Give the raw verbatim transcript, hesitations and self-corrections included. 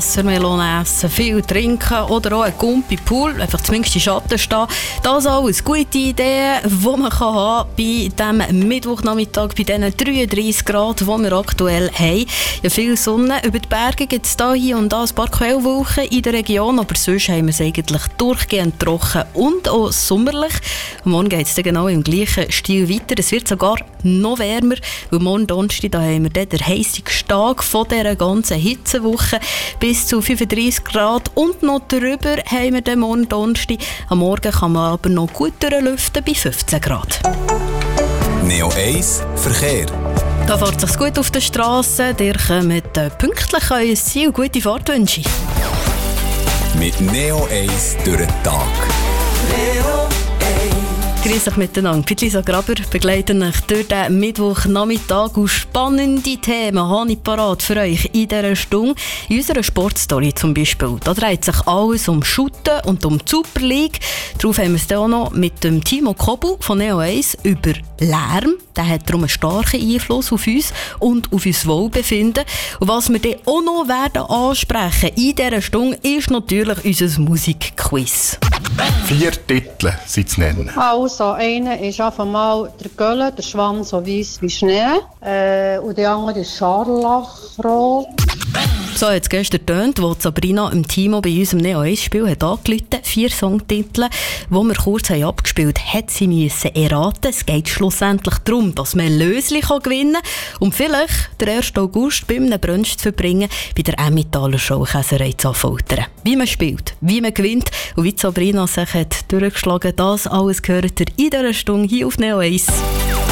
Wassermelonen essen, viel trinken oder auch ein Gumpi Pool, einfach zumindest in Schatten stehen. Das alles gute Ideen, die man kann haben bei diesem Mittwochnachmittag, bei diesen dreiunddreissig Grad, die wir aktuell haben. Ja, viel Sonne. Über die Berge gibt es da hier und da ein paar Quellwolken in der Region, aber sonst haben wir es eigentlich durchgehend trocken und auch sommerlich. Morgen geht es genau im gleichen Stil weiter. Es wird sogar noch wärmer, weil morgen Donnerstag da haben wir dann den heissigsten Tag von dieser ganzen Hitzewoche bis zu fünfunddreissig Grad und noch drüber haben wir den morgen Donnerstag. Am Morgen kann man aber noch gut durchlüften bei fünfzehn Grad. Neo eins Verkehr. Da fährt es sich gut auf der Straße. Ihr kommt pünktlich an euer Ziel. Gute Fahrtwünsche. Mit Neo eins durch den Tag. Neo Grüß euch miteinander. Lisa Graber begleitet euch durch den Mittwochnachmittag und spannende Themen habe ich parat für euch in dieser Stunde. In unserer Sportstory zum Beispiel. Da dreht sich alles um Shooten und um die Super League. Darauf haben wir es dann auch noch mit dem Timo Kobu von Neo eins über Lärm. Der hat darum einen starken Einfluss auf uns und auf unser Wohlbefinden. Und was wir dann auch noch werden ansprechen in dieser Stunde, ist natürlich unser Musikquiz. Vier Titel sind zu nennen. Also, einer ist einfach mal der Gölle, der Schwanz so weiss wie Schnee. Äh, und der andere ist Scharlachrot. So hat es gestern getönt, wo Sabrina im Timo bei unserem Neo eins Spiel hat angerufen. Vier Songtitel, die wir kurz haben abgespielt haben, hat sie müssen erraten. Es geht schlussendlich darum, dass man Lösli gewinnen kann und vielleicht den ersten August bei einem Brunch zu verbringen, bei der Emmentaler Schaukäserei zu Affoltern. Wie man spielt, wie man gewinnt und wie Sabrina sich hat durchgeschlagen, das alles gehört ihr in dieser Stunde hier auf Neo eins.